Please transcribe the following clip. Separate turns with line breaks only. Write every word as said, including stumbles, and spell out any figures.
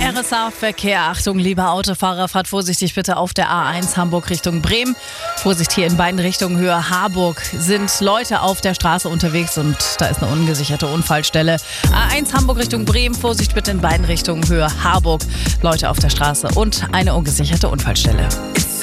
R S A-Verkehr. Achtung, liebe Autofahrer, fahrt vorsichtig bitte auf der A eins Hamburg Richtung Bremen. Vorsicht hier in beiden Richtungen Höhe Harburg. Sind Leute auf der Straße unterwegs und da ist eine ungesicherte Unfallstelle. A eins Hamburg Richtung Bremen. Vorsicht bitte in beiden Richtungen Höhe Harburg. Leute auf der Straße und eine ungesicherte Unfallstelle.